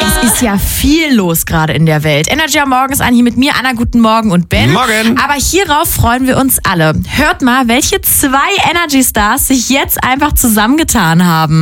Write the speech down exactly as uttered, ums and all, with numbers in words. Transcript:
Es ist ja viel los gerade in der Welt. Energy am Morgen ist an hier mit mir, Anna, guten Morgen und Ben. Morgen. Aber hierauf freuen wir uns alle. Hört mal, welche zwei Energy Stars sich jetzt einfach zusammengetan haben.